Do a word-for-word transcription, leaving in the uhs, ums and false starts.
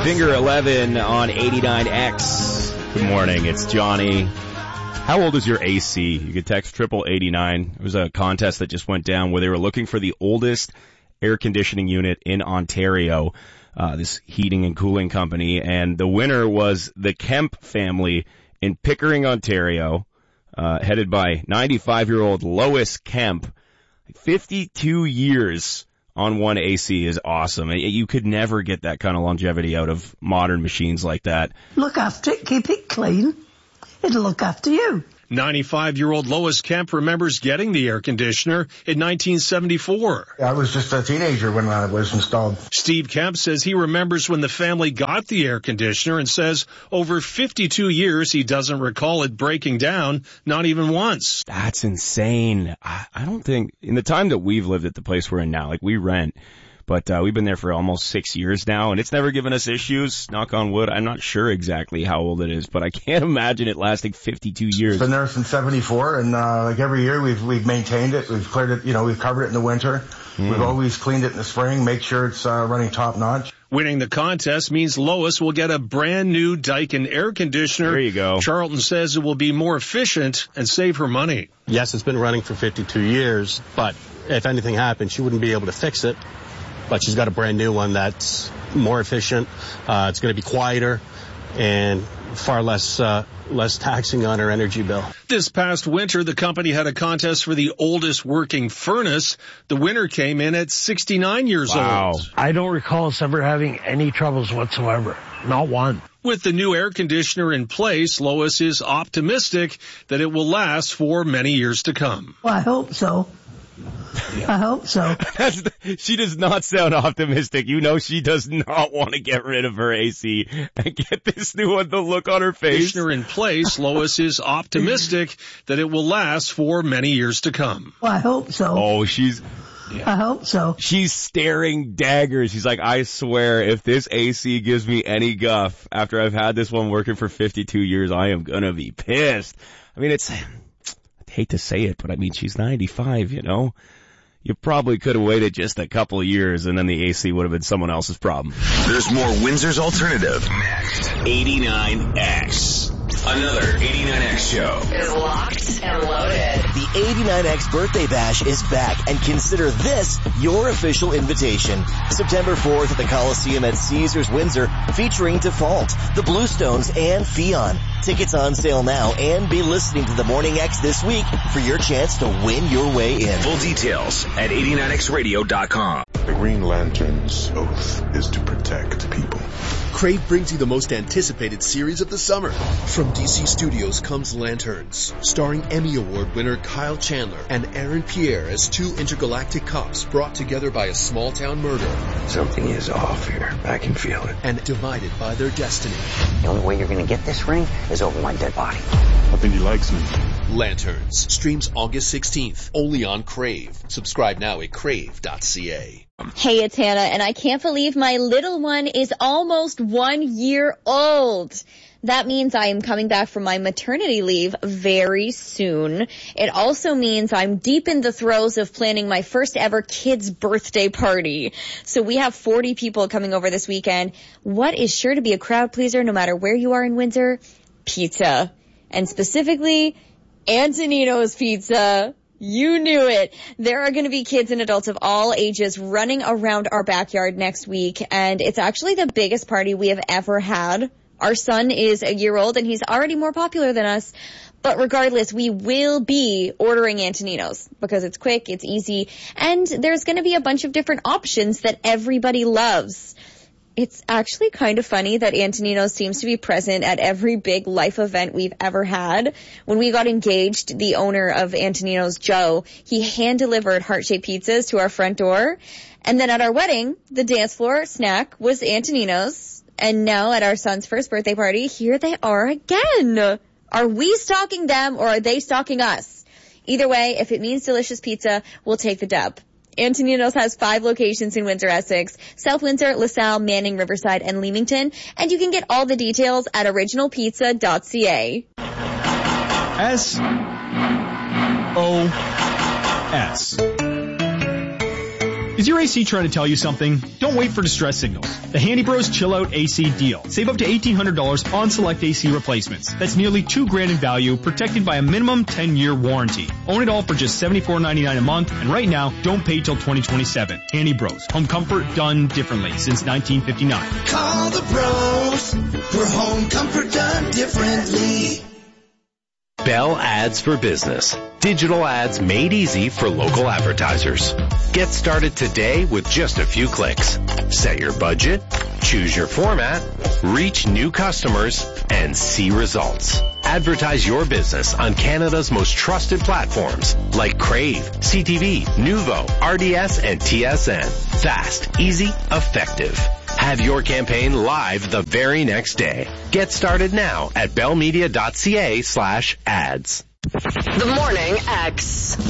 Finger eleven on eighty-nine X. Good morning, it's Johnny. How old is your A C? You could text triple eighty-nine. It was a contest that just went down where they were looking for the oldest air conditioning unit in Ontario, uh, this heating and cooling company. And the winner was the Kemp family in Pickering, Ontario, uh, headed by ninety-five-year-old Lois Kemp. fifty-two years on one A C is awesome. You could never get that kind of longevity out of modern machines like that. Look after it, keep it clean. It'll look after you. ninety-five-year-old Lois Kemp remembers getting the air conditioner in nineteen seventy-four. I was just a teenager when it was installed. Steve Kemp says he remembers when the family got the air conditioner and says over fifty-two years he doesn't recall it breaking down, not even once. That's insane. I, I don't think, in the time that we've lived at the place we're in now, like we rent, but uh, we've been there for almost six years now, and it's never given us issues, knock on wood. I'm not sure exactly how old it is, but I can't imagine it lasting fifty-two years. It's been there since seventy-four, and uh, like every year we've we've maintained it, we've cleared it, you know, we've covered it in the winter. Mm. We've always cleaned it in the spring, make sure it's uh, running top notch. Winning the contest means Lois will get a brand new Daikin air conditioner. There you go. Charlton says it will be more efficient and save her money. Yes, it's been running for fifty-two years, but if anything happened, she wouldn't be able to fix it. But she's got a brand new one that's more efficient. Uh, it's going to be quieter and far less uh, less taxing on her energy bill. This past winter, the company had a contest for the oldest working furnace. The winner came in at sixty-nine years wow. old. I don't recall us ever having any troubles whatsoever. Not one. With the new air conditioner in place, Lois is optimistic that it will last for many years to come. Well, I hope so. I hope so. That's the, she does not sound optimistic. You know she does not want to get rid of her A C and get this new one. The look on her face. Conditioner in place, Lois is optimistic that it will last for many years to come. Well, I hope so. Oh, she's... Yeah. I hope so. She's staring daggers. She's like, I swear, if this A C gives me any guff after I've had this one working for fifty-two years, I am gonna be pissed. I mean, it's... I hate to say it, but I mean, she's ninety-five, you know? You probably could have waited just a couple of years, and then the A C would have been someone else's problem. There's more Windsor's Alternative next. eighty-nine X. Another eighty-nine X show is locked and loaded. The eighty-nine X Birthday Bash is back, and consider this your official invitation. September fourth at the Coliseum at Caesars Windsor, featuring Default, the Bluestones, and Fionn. Tickets on sale now, and be listening to the Morning X this week for your chance to win your way in. Full details at eighty-nine X radio dot com. The Green Lantern's oath is to protect people. Crave brings you the most anticipated series of the summer. From D C Studios comes Lanterns, starring Emmy Award winner Kyle Chandler and Aaron Pierre as two intergalactic cops brought together by a small-town murder. Something is off here. I can feel it. And divided by their destiny. The only way you're going to get this ring is over my dead body. I think he likes me. Lanterns streams August sixteenth, only on Crave. Subscribe now at crave dot c a. Hey, it's Hannah, and I can't believe my little one is almost one year old. That means I am coming back from my maternity leave very soon. It also means I'm deep in the throes of planning my first ever kid's birthday party. So we have forty people coming over this weekend. What is sure to be a crowd pleaser no matter where you are in Windsor? Pizza. And specifically, Antonino's Pizza. You knew it. There are going to be kids and adults of all ages running around our backyard next week, and it's actually the biggest party we have ever had. Our son is a year old, and he's already more popular than us. But regardless, we will be ordering Antonino's because it's quick, it's easy, and there's going to be a bunch of different options that everybody loves. It's actually kind of funny that Antonino's seems to be present at every big life event we've ever had. When we got engaged, the owner of Antonino's, Joe, he hand-delivered heart-shaped pizzas to our front door. And then at our wedding, the dance floor snack was Antonino's. And now at our son's first birthday party, here they are again. Are we stalking them or are they stalking us? Either way, if it means delicious pizza, we'll take the dub. Antonino's has five locations in Windsor, Essex, South Windsor, LaSalle, Manning, Riverside, and Leamington. And you can get all the details at original pizza dot c a. S. O. S. Is your A C trying to tell you something? Don't wait for distress signals. The Handy Bros Chill Out A C deal. Save up to eighteen hundred dollars on select A C replacements. That's nearly two grand in value, protected by a minimum ten year warranty. Own it all for just seventy-four ninety-nine a month, and right now, don't pay till twenty twenty-seven. Handy Bros. Home comfort done differently since nineteen fifty-nine. Call the pros for home comfort done differently. Bell Ads for Business. Digital ads made easy for local advertisers. Get started today with just a few clicks. Set your budget, choose your format, reach new customers, and see results. Advertise your business on Canada's most trusted platforms like Crave, C T V, Nuvo, R D S, and T S N. Fast, easy, effective. Have your campaign live the very next day. Get started now at bellmedia.ca slash ads. The Morning X.